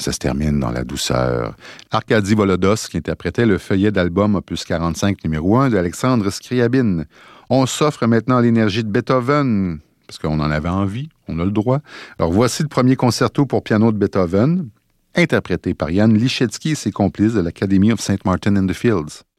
Ça se termine dans la douceur. Arkady Volodos qui interprétait le feuillet d'album opus 45 numéro 1 d'Alexandre Scriabine. On s'offre maintenant l'énergie de Beethoven, parce qu'on en avait envie, on a le droit. Alors voici le premier concerto pour piano de Beethoven, interprété par Jan Liszewski et ses complices de l'Academy of St. Martin in the Fields.